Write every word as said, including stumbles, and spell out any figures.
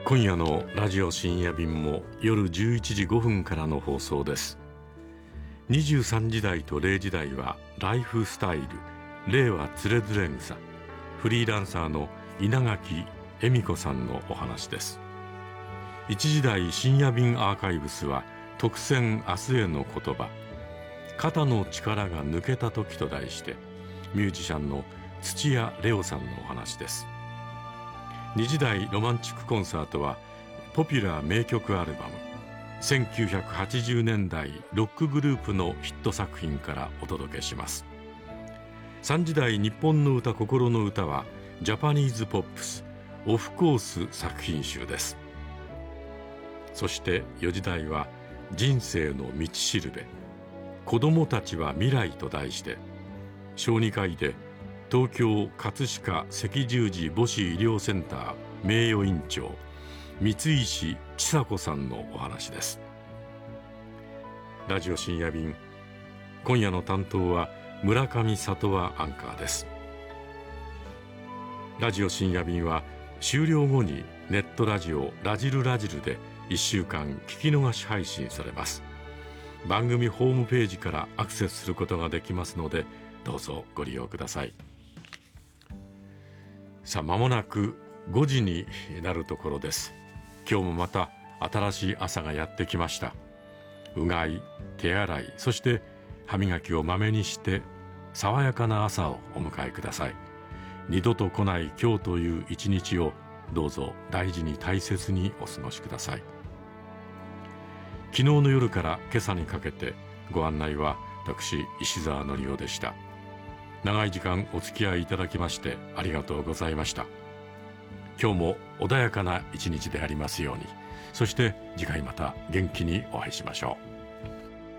今夜のラジオ深夜便も夜じゅういちじごふんからの放送です。にじゅうさんじ台とれいじ台はライフスタイル、令和つれづれ草、フリーランサーの稲垣恵美子さんのお話です。いちじ台深夜便アーカイブスは特選明日への言葉、肩の力が抜けた時と題してミュージシャンの土屋レオさんのお話です。にじ台ロマンチックコンサートはポピュラー名曲アルバムせんきゅうひゃくはちじゅうねんだいロックグループのヒット作品からお届けします。さんじ台日本の歌心の歌はジャパニーズポップスオフコース作品集です。そしてよじ台は人生の道しるべ、子どもたちは未来と題して小児科医で東京葛飾赤十字母子医療センター名誉院長三石千佐子さんのお話です。ラジオ深夜便、今夜の担当は村上里和アンカーです。ラジオ深夜便は終了後にネットラジオラジルラジルでいっしゅうかん聞き逃し配信されます。番組ホームページからアクセスすることができますので、どうぞご利用ください。さあ、間もなくごじになるところです。今日もまた新しい朝がやってきました。うがい、手洗い、そして歯磨きをまめにして爽やかな朝をお迎えください。二度と来ない今日という一日をどうぞ大事に大切にお過ごしください。昨日の夜から今朝にかけてご案内は私石澤典夫でした。長い時間お付き合いいただきましてありがとうございました。今日も穏やかな一日でありますように。そして次回また元気にお会いしましょう。